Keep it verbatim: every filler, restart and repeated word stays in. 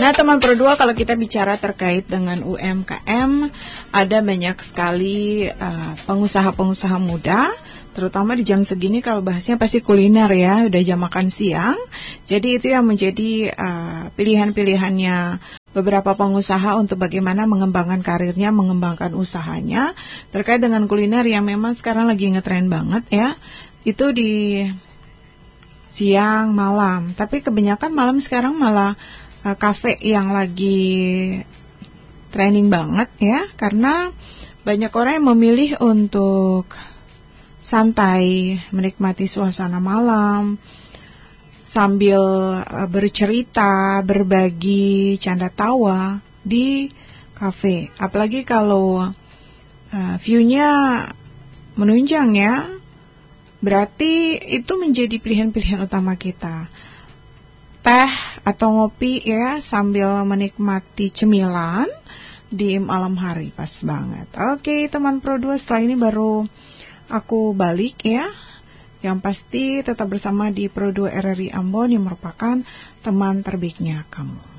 Nah, teman Pro dua, kalau kita bicara terkait dengan U M K M, ada banyak sekali uh, pengusaha-pengusaha muda, terutama di jam segini kalau bahasnya pasti kuliner ya, udah jam makan siang. Jadi itu yang menjadi uh, pilihan-pilihannya beberapa pengusaha untuk bagaimana mengembangkan karirnya, mengembangkan usahanya terkait dengan kuliner yang memang sekarang lagi ngetren banget ya. Itu di siang, malam. Tapi kebanyakan malam sekarang malah uh, kafe yang lagi trending banget ya, karena banyak orang yang memilih untuk santai, menikmati suasana malam sambil uh, bercerita, berbagi canda tawa di kafe. Apalagi kalau uh, view-nya menunjang ya, berarti itu menjadi pilihan-pilihan utama kita. Teh atau ngopi ya, sambil menikmati cemilan di malam hari, pas banget. Oke teman Pro dua, setelah ini baru aku balik ya. Yang pasti tetap bersama di Pro dua R R I Ambon yang merupakan teman terbaiknya kamu.